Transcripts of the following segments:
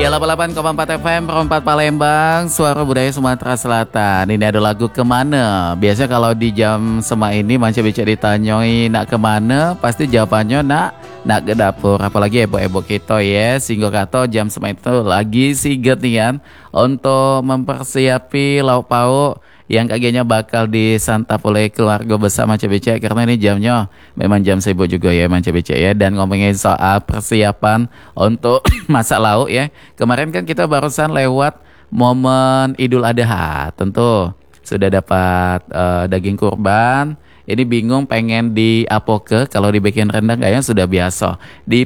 Iya 88,4 FM Perempat Palembang, suara budaya Sumatera Selatan. Ini ada lagu kemana? Biasanya kalau di jam sema ini Manca Bica ditanyoi nak kemana, pasti jawabannya nak ke dapur. Apalagi ebo-ebo kita ya, sehingga kata jam sema itu lagi siget nih kan, untuk mempersiapi lauk pauk yang kayaknya bakal disantap oleh keluarga besar Manca Bica, karena ini jamnya memang jam sibuk juga ya Manca Bica ya. Dan ngomongin soal persiapan untuk masak lauk ya, kemarin kan kita barusan lewat momen Idul Adha, tentu sudah dapat daging kurban. Ini bingung pengen diapoke, kalau dibikin rendang kayaknya sudah biasa.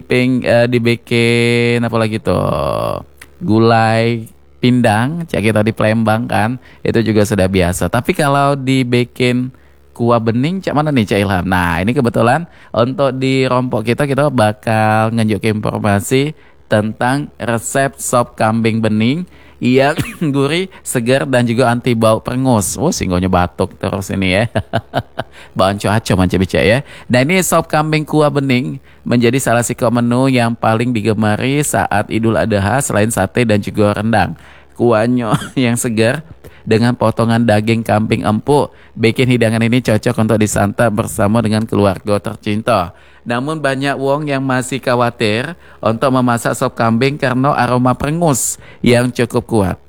Dibikin apa lagi tuh? Gulai pindang, cak kita di Palembang kan, itu juga sudah biasa. Tapi kalau dibikin kuah bening, cak mana nih Cak Ilham? Nah ini kebetulan untuk di rompok kita bakal nunjukin informasi tentang resep sop kambing bening yang gurih, segar, dan juga anti bau perengus. Oh singgonya batuk terus ini ya. Bawaan cuaca Manca Bica ya. Nah ini sop kambing kuah bening menjadi salah satu menu yang paling digemari saat Idul Adha selain sate dan juga rendang. Kuahnya yang segar dengan potongan daging kambing empuk bikin hidangan ini cocok untuk disantap bersama dengan keluarga tercinta. Namun banyak wong yang masih khawatir untuk memasak sop kambing karena aroma perengus yang cukup kuat.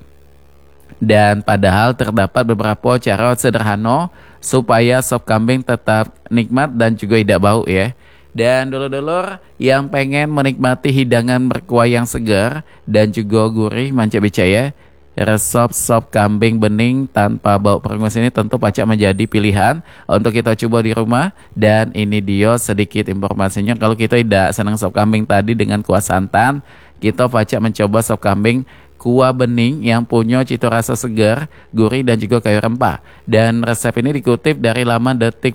Dan padahal terdapat beberapa cara sederhana supaya sop kambing tetap nikmat dan juga tidak bau ya. Dan dulur-dulur yang pengen menikmati hidangan berkuah yang segar dan juga gurih Manca Bica ya, resep sop kambing bening tanpa bau perengus ini tentu pacak menjadi pilihan untuk kita coba di rumah. Dan ini dia sedikit informasinya, kalau kita tidak senang sop kambing tadi dengan kuah santan, kita pacak mencoba sop kambing kuah bening yang punya cita rasa segar, gurih, dan juga kayu rempah. Dan resep ini dikutip dari laman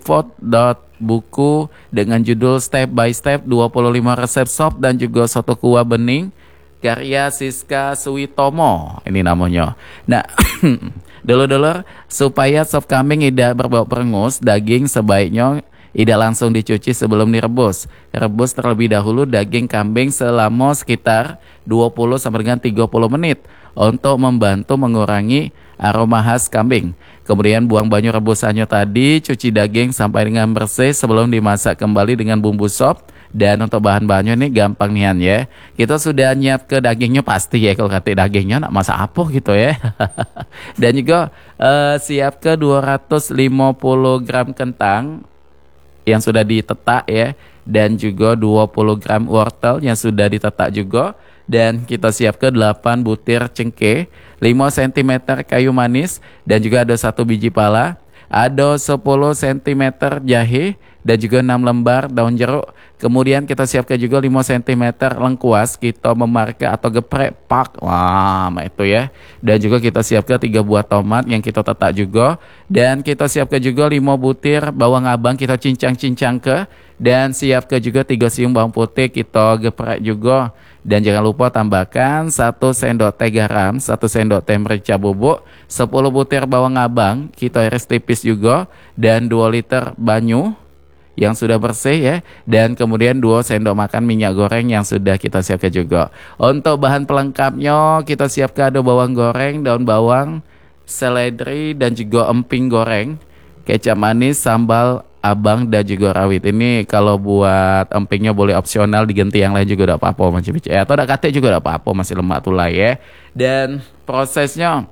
detikfood.buku dengan judul Step by Step 25 resep sop dan juga soto kuah bening karya Siska Suwitomo, ini namanya. Nah, dulur-dulur, supaya sop kambing tidak berbau perengus, daging sebaiknya tidak langsung dicuci sebelum direbus. Rebus terlebih dahulu daging kambing selama sekitar 20 sampai dengan 30 menit untuk membantu mengurangi aroma khas kambing. Kemudian buang banyu rebusannya tadi, cuci daging sampai dengan bersih sebelum dimasak kembali dengan bumbu sop. Dan untuk bahan-bahannya ini gampang nian ya. Kita sudah nyiap ke dagingnya pasti ya, kalau kata dagingnya nak masak apa gitu ya. Dan juga siap ke 250 gram kentang yang sudah ditetak ya, dan juga 20 gram wortel yang sudah ditetak juga. Dan kita siap ke 8 butir cengkeh, 5 cm kayu manis, dan juga ada 1 biji pala, ada 10 cm jahe, dan juga 6 lembar daun jeruk. Kemudian kita siapkan juga 5 cm lengkuas, kita memarka atau geprek pak. Wah, itu ya. Dan juga kita siapkan 3 buah tomat yang kita tetak juga. Dan kita siapkan juga 5 butir bawang abang, kita cincang-cincang ke. Dan siapkan juga 3 siung bawang putih, kita geprek juga. Dan jangan lupa tambahkan 1 sendok teh garam, 1 sendok teh merica bubuk, 10 butir bawang abang, kita iris tipis juga. Dan 2 liter banyu yang sudah bersih ya, dan kemudian 2 sendok makan minyak goreng yang sudah kita siapkan juga. Untuk bahan pelengkapnya kita siapkan ada bawang goreng, daun bawang, seledri, dan juga emping goreng, kecap manis, sambal abang, dan juga rawit. Ini kalau buat empingnya boleh opsional diganti yang lain juga tidak apa-apa Manca Bica, atau tidak kate juga tidak apa-apa, masih lemak tulai ya. Dan prosesnya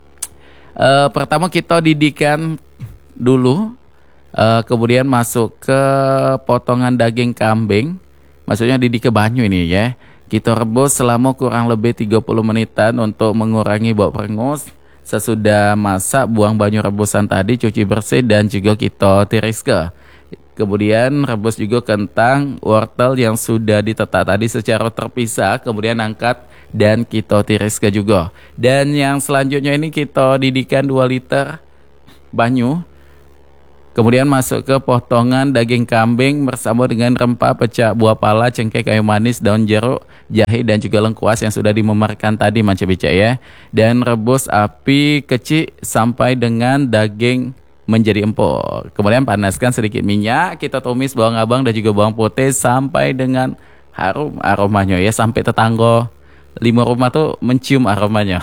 pertama kita didihkan dulu. Kemudian masuk ke potongan daging kambing, maksudnya didih ke banyu ini ya. Kita rebus selama kurang lebih 30 menitan untuk mengurangi bau perengus. Sesudah masak, buang banyu rebusan tadi, cuci bersih, dan juga kita tiris ke. Kemudian rebus juga kentang, wortel yang sudah ditetak tadi secara terpisah, kemudian angkat dan kita tiris ke juga. Dan yang selanjutnya ini kita didihkan 2 liter banyu. Kemudian masuk ke potongan daging kambing bersama dengan rempah, pecah buah pala, cengkeh, kayu manis, daun jeruk, jahe, dan juga lengkuas yang sudah dimemarkan tadi Manca Bica ya. Dan rebus api kecil sampai dengan daging menjadi empuk. Kemudian panaskan sedikit minyak, kita tumis bawang abang dan juga bawang putih sampai dengan harum aromanya ya, sampai tetangga lima rumah tuh mencium aromanya.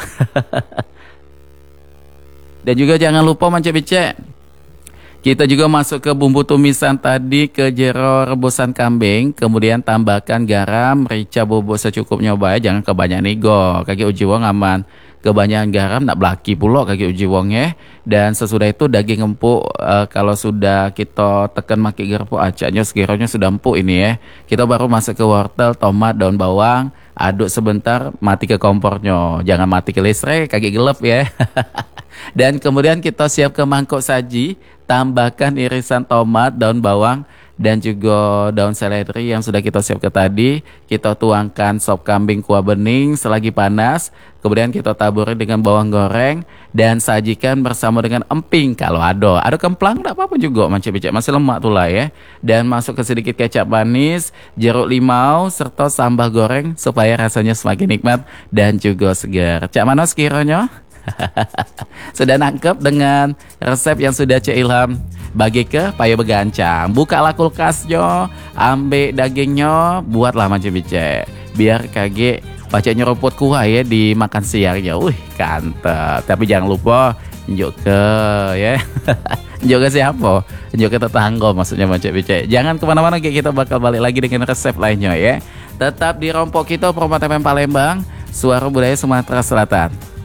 Dan juga jangan lupa Mance-Bice, kita juga masuk ke bumbu tumisan tadi, ke jero rebusan kambing, kemudian tambahkan garam, merica bubuk secukupnya bae, jangan kebanyakan nego. Kaki uji wong aman. Kebanyakan garam nak belaki pula kaki uji wong ya. Dan sesudah itu daging empuk, kalau sudah kita tekan maki gerpo acaknya sekiranya sudah empuk ini ya. Kita baru masuk ke wortel, tomat, daun bawang, aduk sebentar, mati ke kompornya. Jangan mati ke listrik, kaki gelap ya. Dan kemudian kita siap ke mangkok saji, tambahkan irisan tomat, daun bawang, dan juga daun seledri yang sudah kita siapkan tadi. Kita tuangkan sop kambing kuah bening selagi panas, kemudian kita taburi dengan bawang goreng dan sajikan bersama dengan emping kalau ada kemplang tidak apa-apa juga Mance-Bice, masih lemak tuh lah ya. Dan masuk ke sedikit kecap manis, jeruk limau serta sambal goreng supaya rasanya semakin nikmat dan juga segar. Cak mana sekiranya? Sudah nangkep dengan resep yang sudah Cik Ilham bagi ke payah begancang. Bukalah kulkasnya, ambil dagingnya, buatlah Mance-Bice biar kage pacanya rumput kuah ya dimakan siangnya. Wih kantep. Tapi jangan lupa njuk ke ya. Njuk ke siapa? Njuk ke tetangga maksudnya Mance-Bice. Jangan kemana-mana, kita bakal balik lagi dengan resep lainnya ya. Tetap di Rompok Kita, Promo FM Palembang, Suara Budaya Sumatera Selatan.